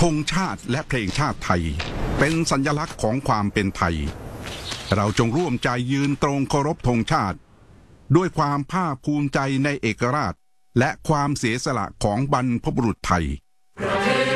ธงชาติและเพลงชาติไทยเป็นสัญลักษณ์ของความเป็นไทยเราจงร่วมใจยืนตรงเคารพธงชาติด้วยความภาคภูมิใจในเอกราชและความเสียสละของบรรพบุรุษไทยประเทศ